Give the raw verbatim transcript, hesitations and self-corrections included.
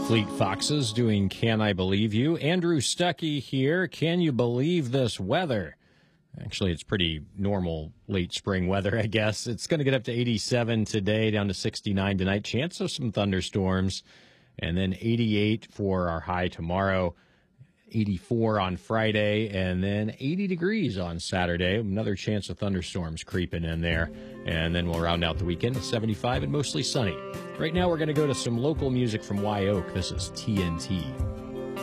Fleet Foxes doing Can I Believe You? Andrew Stuckey here. Can you believe this weather? Actually, it's pretty normal late spring weather, I guess. It's going to get up to eighty-seven today, down to sixty-nine tonight. Chance of some thunderstorms. And then eighty-eight for our high tomorrow. eighty-four on Friday, and then eighty degrees on Saturday. Another chance of thunderstorms creeping in there. And then we'll round out the weekend at seventy-five and mostly sunny. Right now, we're going to go to some local music from Wye Oak. This is T N T.